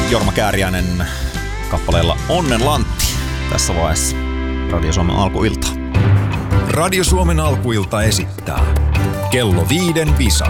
Jorma Kääriäinen kappaleella Onnen Lantti tässä vaiheessa Radio Suomen alkuilta. Radio Suomen alkuilta esittää Kello 5 visa.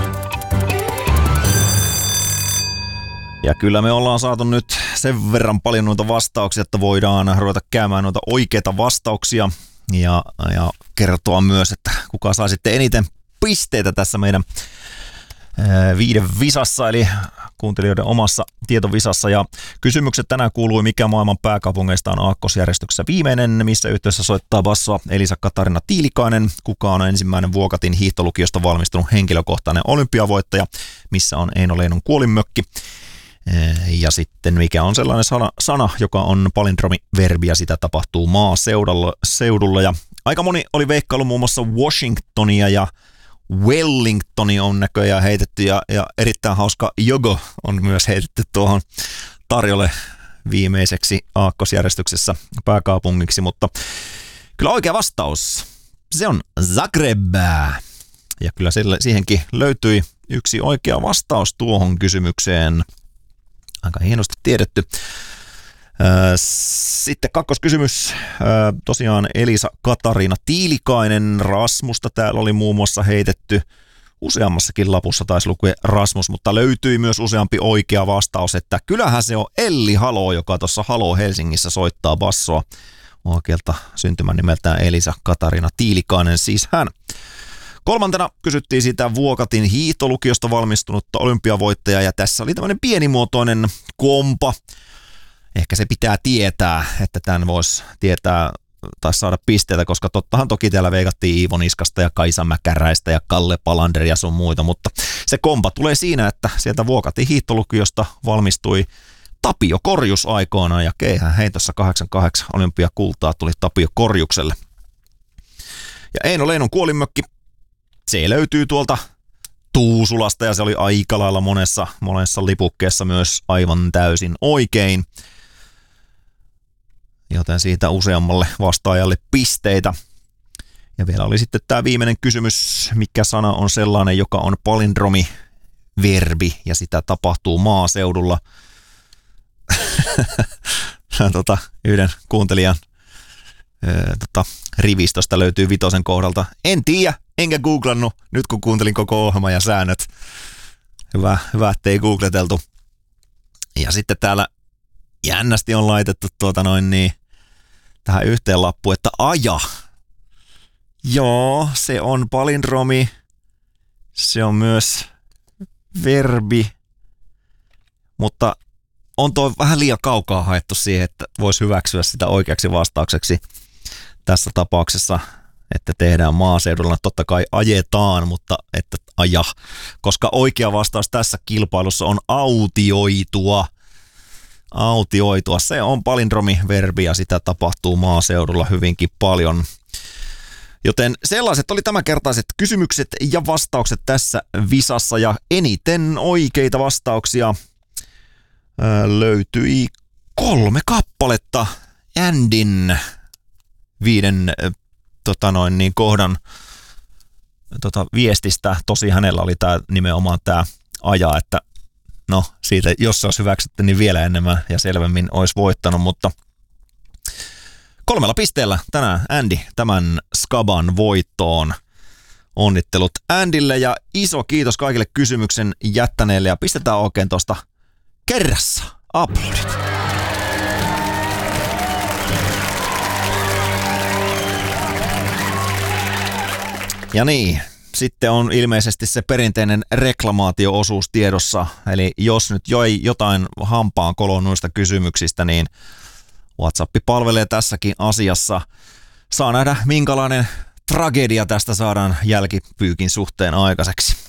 Ja kyllä me ollaan saatu nyt sen verran paljon noita vastauksia, että voidaan ruveta käymään noita oikeita vastauksia ja kertoa myös, että kuka saa sitten eniten pisteitä tässä meidän 5 visassa, eli kuuntelijoiden omassa tietovisassa. Ja kysymykset tänään kuului, mikä maailman pääkaupungeista on aakkosjärjestyksessä viimeinen, missä yhteydessä soittaa bassoa Elisa-Katarina Tiilikainen, kuka on ensimmäinen Vuokatin hiihtolukiosta valmistunut henkilökohtainen olympiavoittaja, missä on Eino Leinon kuolinmökki. Ja sitten mikä on sellainen sana, joka on palindromiverbi ja sitä tapahtuu maaseudulla. Ja aika moni oli veikkailu muun muassa Washingtonia ja Wellingtoni on näköjään heitetty ja erittäin hauska Jogo on myös heitetty tuohon tarjolle viimeiseksi aakkosjärjestyksessä pääkaupungiksi, mutta kyllä oikea vastaus, se on Zagreb. Ja kyllä siihenkin löytyi yksi oikea vastaus tuohon kysymykseen. Aika hienosti tiedetty. Sitten kakkoskysymys. Tosiaan Elisa-Katarina Tiilikainen, Rasmusta täällä oli muun muassa heitetty. Useammassakin lapussa taisi lukea Rasmus, mutta löytyi myös useampi oikea vastaus, että kyllähän se on Elli Halo, joka tuossa Halo Helsingissä soittaa bassoa. Oikealta syntymän nimeltään Elisa-Katarina Tiilikainen, siis hän. Kolmantena kysyttiin sitä Vuokatin hiihtolukiosta valmistunutta olympiavoittajaa, ja tässä oli tämmöinen pienimuotoinen kompa. Ehkä se pitää tietää, että tämän voisi tietää tai saada pisteitä, koska tottahan toki täällä veikattiin Iivo Niskasta ja Kaisa Mäkäräistä ja Kalle Palanderia ja sun muita, mutta se kompa tulee siinä, että sieltä Vuokatin hiihtolukiosta valmistui Tapio Korjus aikoinaan, ja keihään heitossa 88 olympiakultaa tuli Tapio Korjukselle. Ja Eino Leinon kuolinmökki, se löytyy tuolta Tuusulasta ja se oli aika lailla monessa lipukkeessa myös aivan täysin oikein. Joten siitä useammalle vastaajalle pisteitä. Ja vielä oli sitten tämä viimeinen kysymys, mikä sana on sellainen, joka on palindromiverbi ja sitä tapahtuu maaseudulla. Yhden kuuntelijan rivistöstä löytyy vitosen kohdalta. En tiedä, enkä googlannut nyt kun kuuntelin koko ohjelman ja säännöt. Hyvä, ettei googleteltu. Ja sitten täällä jännästi on laitettu tähän yhteen lappu, että aja. Joo, se on palindromi. Se on myös verbi. Mutta on tuo vähän liian kaukaa haettu siihen, että voisi hyväksyä sitä oikeaksi vastaukseksi tässä tapauksessa, että tehdään maaseudulla. Totta kai ajetaan, mutta että aja, koska oikea vastaus tässä kilpailussa on autioitua. Autioitua, se on palindromiverbi ja sitä tapahtuu maaseudulla hyvinkin paljon. Joten sellaiset oli tämänkertaiset kysymykset ja vastaukset tässä visassa, ja eniten oikeita vastauksia löytyi 3 kappaletta Andyn 5 kohdan viestistä. Tosi hänellä oli nimenomaan tämä aja, että no siitä jos se olisi hyväksytty, niin vielä enemmän ja selvemmin olisi voittanut, mutta 3 pisteellä tänään Andy tämän Skaban voittoon. Onnittelut Andylle ja iso kiitos kaikille kysymyksen jättäneille, ja pistetään oikein tuosta kerrassa aplodit. Ja niin, sitten on ilmeisesti se perinteinen reklamaatio-osuus tiedossa, eli jos nyt joi jotain hampaan kolon noista kysymyksistä, niin WhatsApp palvelee tässäkin asiassa. Saa nähdä, minkälainen tragedia tästä saadaan jälkipyykin suhteen aikaiseksi.